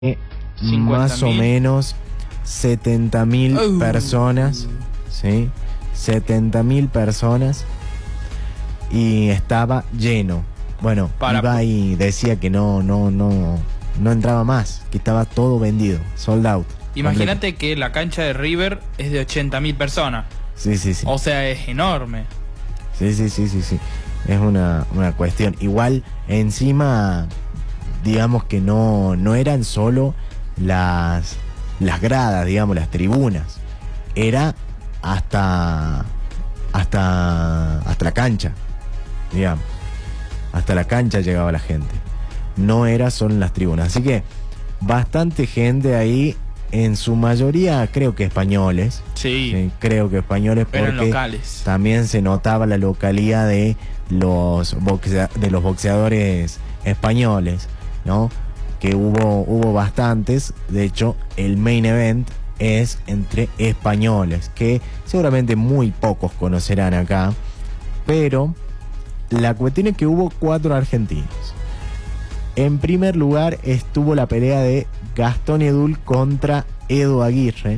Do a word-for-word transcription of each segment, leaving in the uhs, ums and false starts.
más o menos setenta mil uh. personas, ¿sí? setenta mil personas y estaba lleno. Bueno, Para... iba y decía que no, no, no, no entraba más, que estaba todo vendido, sold out. Imagínate que la cancha de River es de ochenta mil personas. Sí, sí, sí. O sea, es enorme. Sí, sí, sí, sí, sí. Es una, una cuestión. Igual, encima, digamos que no, no eran solo las, las gradas, digamos, las tribunas. Era hasta, hasta, hasta la cancha, digamos. Hasta la cancha llegaba la gente. No era solo en las tribunas. Así que bastante gente ahí, en su mayoría creo que españoles. Sí. Eh, creo que españoles, pero porque en locales. También se notaba la localidad de los boxea, de los boxeadores españoles, ¿no? Que hubo, hubo bastantes. De hecho, el main event es entre españoles, que seguramente muy pocos conocerán acá. Pero la cuestión es que hubo cuatro argentinos. En primer lugar estuvo la pelea de Gastón Edul contra Edu Aguirre,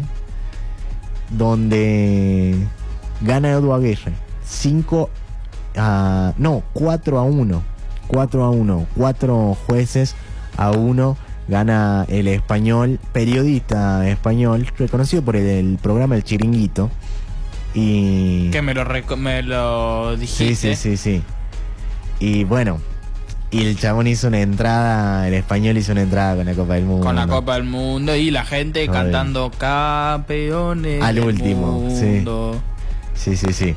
donde gana Edu Aguirre cinco a no, cuatro a uno. cuatro a uno, cuatro jueces a uno gana el español, periodista español, reconocido por el, el programa El Chiringuito. Y que me lo, me lo dijiste. Sí, sí, sí, sí. Y bueno, y el chabón hizo una entrada, el español hizo una entrada con la Copa del Mundo. Con la Copa del Mundo y la gente Joder. cantando campeones al del último, mundo. Sí. Sí, sí, sí.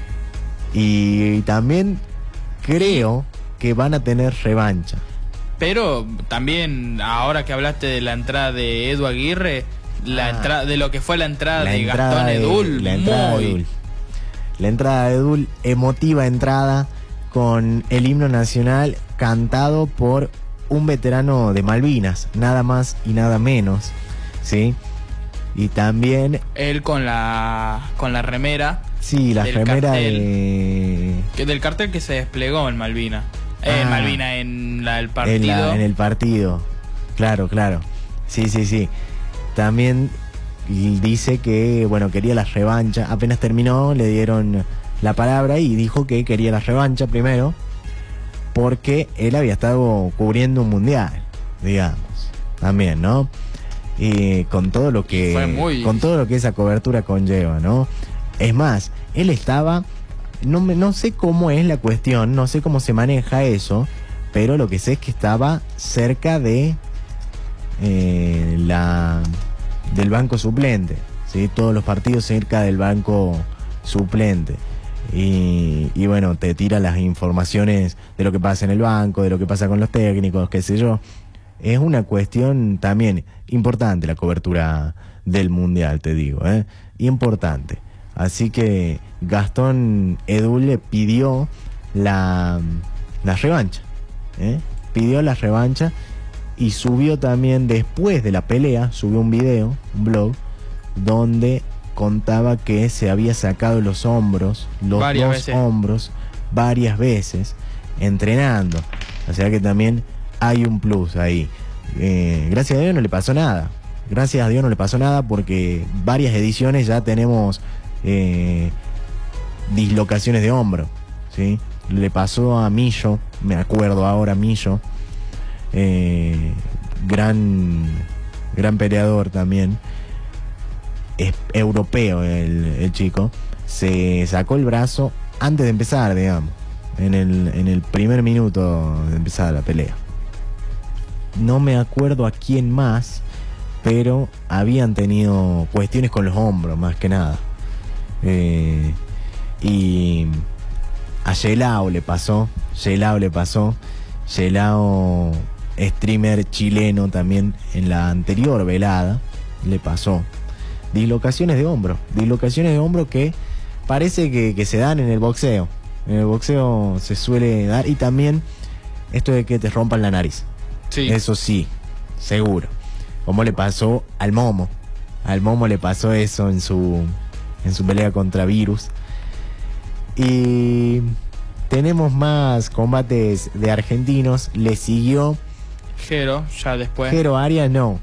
Y también creo que van a tener revancha. Pero también, ahora que hablaste de la entrada de Edu Aguirre, la ah, entrada de lo que fue la entrada la de entrada Gastón de, Edul, la entrada muy... de Edul. La entrada de Edul, emotiva entrada con el himno nacional cantado por un veterano de Malvinas, nada más y nada menos, ¿sí? Y también él con la con la remera. Sí, la remera cartel, de... que del cartel que se desplegó en Malvinas. Ah, eh, Malvinas en la, el partido. En, la, en el partido, claro, claro. Sí, sí, sí. También dice que, bueno, quería la revancha. Apenas terminó, le dieron la palabra y dijo que quería la revancha primero, porque él había estado cubriendo un mundial, digamos, también, ¿no? Y con todo lo que muy... con todo lo que esa cobertura conlleva, ¿no? Es más, él estaba, no, me, no sé cómo es la cuestión, no sé cómo se maneja eso, pero lo que sé es que estaba cerca de eh, la del banco suplente, ¿sí? Todos los partidos cerca del banco suplente. Y, y bueno, te tira las informaciones de lo que pasa en el banco, de lo que pasa con los técnicos, qué sé yo. Es una cuestión también importante la cobertura del mundial, te digo, ¿eh? Importante. Así que Gastón Edul le pidió la, la revancha, ¿eh? Pidió la revancha y subió también, después de la pelea, subió un video, un blog, donde contaba que se había sacado los hombros, los varias dos veces. hombros, varias veces, entrenando. O sea que también hay un plus ahí. Eh, gracias a Dios no le pasó nada. Gracias a Dios no le pasó nada, porque varias ediciones ya tenemos eh, dislocaciones de hombro, ¿sí? Le pasó a Millo, me acuerdo ahora, Millo, eh, gran, gran peleador también. Es europeo el, el chico, se sacó el brazo antes de empezar, digamos, en el, en el primer minuto de empezar la pelea. No me acuerdo a quién más, pero habían tenido cuestiones con los hombros, más que nada. Eh, y a Yelao le pasó, Yelao le pasó, Yelao, streamer chileno también, en la anterior velada, le pasó. Dislocaciones de hombro, dislocaciones de hombro que parece que, que se dan en el boxeo. En el boxeo se suele dar, y también esto de que te rompan la nariz. Sí. Eso sí, seguro. Como le pasó al Momo. Al Momo le pasó eso en su, en su pelea contra Virus. Y tenemos más combates de argentinos. Le siguió Jero, ya después. Jero Arias no.